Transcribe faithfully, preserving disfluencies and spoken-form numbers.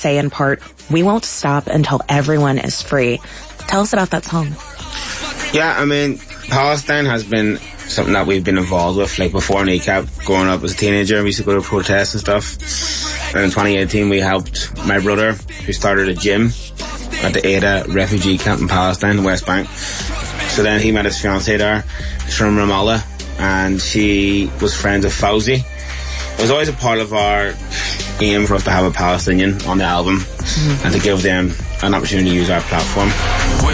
say in part, "We won't stop until everyone is free." Tell us about that song. Yeah, I mean, Palestine has been something that we've been involved with. Like before N A C A P, growing up as a teenager, we used to go to protests and stuff. And in twenty eighteen, we helped my brother, who started a gym at the Ada refugee camp in Palestine, the West Bank. So then he met his fiancée there. She's from Ramallah, and she was friends with Fauzi. It was always a part of our aim for us to have a Palestinian on the album, mm-hmm. and to give them an opportunity to use our platform.